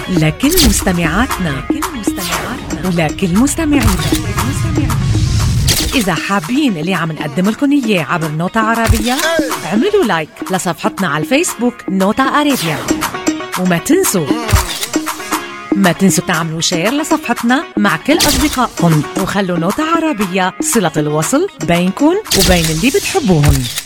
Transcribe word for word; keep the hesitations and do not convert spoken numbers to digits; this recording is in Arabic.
لكل مستمعاتنا ولكل مستمعينا. إذا حابين اللي عم نقدم لكم إياه عبر نوتة عربية، اعملوا لايك لصفحتنا على الفيسبوك نوتة عربية، وما تنسوا ما تنسوا تعملوا شير لصفحتنا مع كل أصدقائكم، وخلوا نوتة عربية صلة الوصل بينكم وبين اللي بتحبوهم.